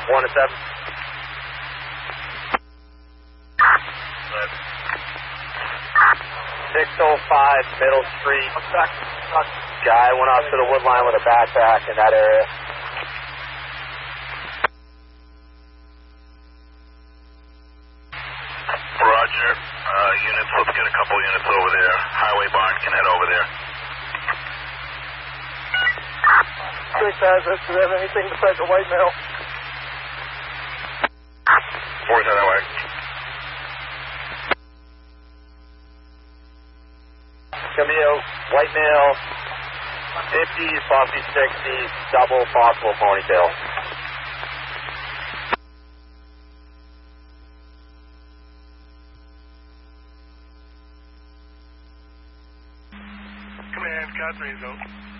1 to 7. 605 Middle Street. Guy went off to the wood line with a backpack in that area. Roger. Units, let's get a couple units over there. Highway barn can head over there. 6 assets, do they have anything besides a white male? 4's head that way. Camille, white male, 50s, possibly 60s, double possible ponytail. Command, Catherine Zone.